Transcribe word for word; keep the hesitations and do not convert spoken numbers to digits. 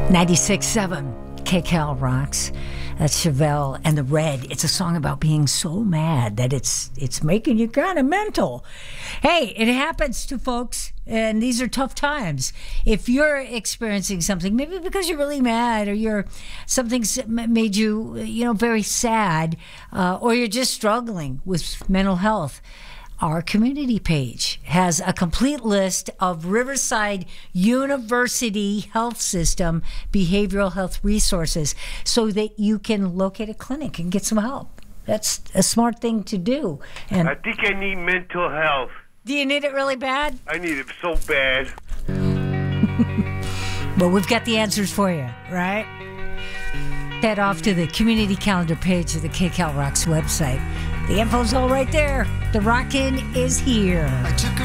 ninety-six point seven K C A L rocks. That's Chevelle and the Red. It's a song about being so mad that it's it's making you kind of mental. Hey, it happens to folks, and these are tough times. If you're experiencing something, maybe because you're really mad, or you're something's made you, you know, very sad, uh, or you're just struggling with mental health, our community page has a complete list of Riverside University Health System behavioral health resources so that you can locate a clinic and get some help. That's a smart thing to do. And I think I need mental health. do you need it really bad? I need it so bad. Well, we've got the answers for you, right? Head off to the community calendar page of the K C A L Rocks website. The info's all right there. The Rockin' is here. I took a